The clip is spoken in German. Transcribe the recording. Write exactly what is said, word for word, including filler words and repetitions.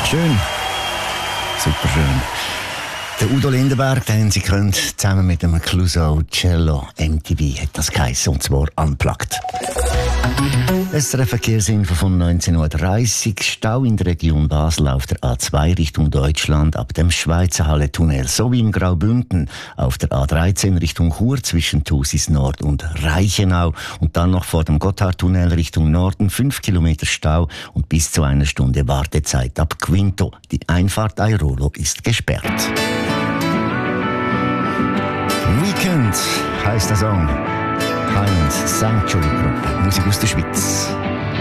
Schön. Super schön. Der Udo Lindenberg, den Sie können, zusammen mit dem Clouseau Cello M T V hat das geheißen, und zwar Unplugged. S R F-Verkehrsinfo von neunzehn Uhr dreißig. Stau in der Region Basel auf der A zwei Richtung Deutschland ab dem Schweizer Halle-Tunnel sowie im Graubünden auf der A dreizehn Richtung Chur zwischen Thusis Nord und Reichenau und dann noch vor dem Gotthardtunnel Richtung Norden fünf Kilometer Stau und bis zu einer Stunde Wartezeit ab Quinto. Die Einfahrt Airolo ist gesperrt. Weekend heisst der Song. Highland Sanctuary Gruppe, Musik aus der Schweiz.